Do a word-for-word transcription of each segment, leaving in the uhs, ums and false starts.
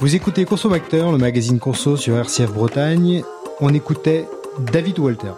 Vous écoutez Consomacteur, le magazine Conso sur R C F Bretagne. On écoutait David Walters.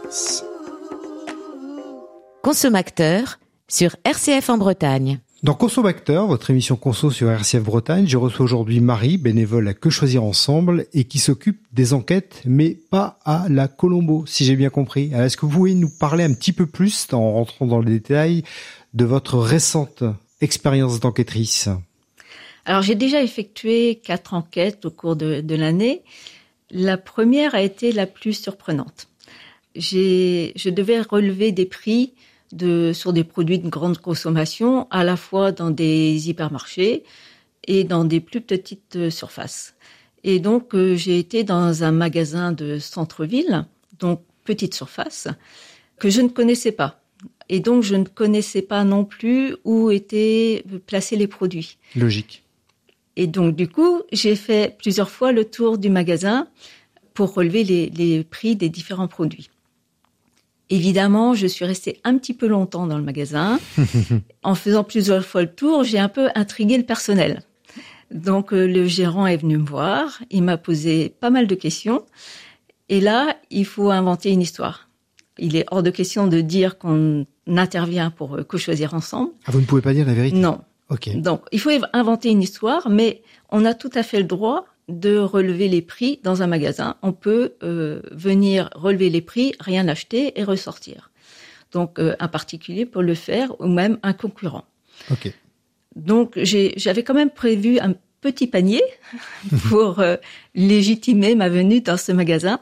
Consomacteur sur R C F en Bretagne. Dans Consomacteur, votre émission Conso sur R C F Bretagne, je reçois aujourd'hui Marie, bénévole à Que Choisir Ensemble et qui s'occupe des enquêtes, mais pas à la Colombo, si j'ai bien compris. Alors, est-ce que vous pouvez nous parler un petit peu plus, en rentrant dans les détails, de votre récente expérience d'enquêtrice ? Alors, j'ai déjà effectué quatre enquêtes au cours de, de l'année. La première a été la plus surprenante. J'ai, je devais relever des prix de, sur des produits de grande consommation, à la fois dans des hypermarchés et dans des plus petites surfaces. Et donc, euh, j'ai été dans un magasin de centre-ville, donc petite surface, que je ne connaissais pas. Et donc, je ne connaissais pas non plus où étaient placés les produits. Logique. Et donc, du coup, j'ai fait plusieurs fois le tour du magasin pour relever les, les prix des différents produits. Évidemment, je suis restée un petit peu longtemps dans le magasin. En faisant plusieurs fois le tour, j'ai un peu intrigué le personnel. Donc, euh, le gérant est venu me voir. Il m'a posé pas mal de questions. Et là, il faut inventer une histoire. Il est hors de question de dire qu'on intervient pour euh, Que Choisir Ensemble. Ah, vous ne pouvez pas dire la vérité ? Non. Ok. Donc, il faut inventer une histoire, mais on a tout à fait le droit de relever les prix dans un magasin. On peut euh, venir relever les prix, rien acheter et ressortir. Donc, euh, un particulier peut le faire ou même un concurrent. Ok. Donc, j'ai, j'avais quand même prévu un petit panier pour euh, légitimer ma venue dans ce magasin.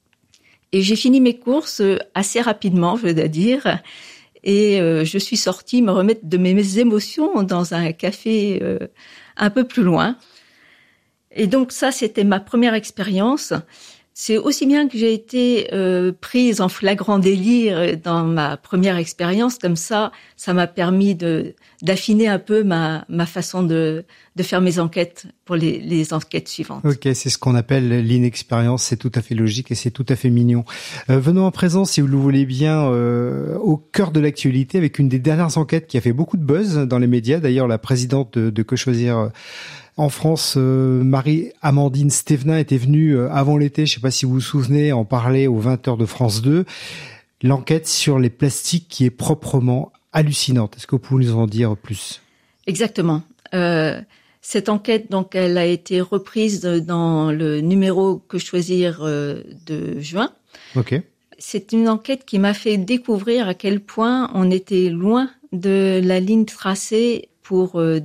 Et j'ai fini mes courses assez rapidement, je dois dire. Et euh, je suis sortie me remettre de mes émotions dans un café euh, un peu plus loin. Et donc ça, c'était ma première expérience. C'est aussi bien que j'ai été euh, prise en flagrant délire dans ma première expérience. Comme ça, ça m'a permis de d'affiner un peu ma ma façon de de faire mes enquêtes pour les les enquêtes suivantes. Ok, c'est ce qu'on appelle l'inexpérience. C'est tout à fait logique et c'est tout à fait mignon. Euh, venons à présent, si vous le voulez bien, euh, au cœur de l'actualité avec une des dernières enquêtes qui a fait beaucoup de buzz dans les médias. D'ailleurs, la présidente de, de Que Choisir en France, euh, Marie-Amandine Stévenin, était venue euh, avant l'été, je ne sais pas si vous vous souvenez, en parler aux vingt heures de France deux. L'enquête sur les plastiques qui est proprement hallucinante. Est-ce que vous pouvez nous en dire plus ? Exactement. Euh, cette enquête, donc, elle a été reprise dans le numéro Que Choisir euh, de juin. Ok. C'est une enquête qui m'a fait découvrir à quel point on était loin de la ligne tracée pour euh,